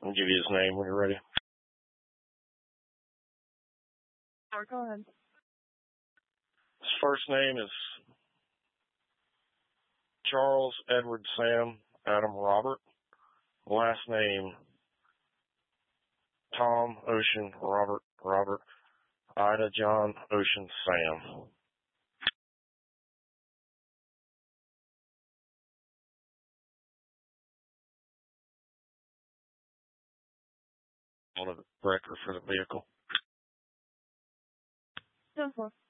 I'll give you his name when you're ready. Sure, go ahead. His first name is Charles Edward Sam Adam Robert. Last name Tom Ocean Robert Ida John Ocean Sam. On the record for the vehicle. 10-4.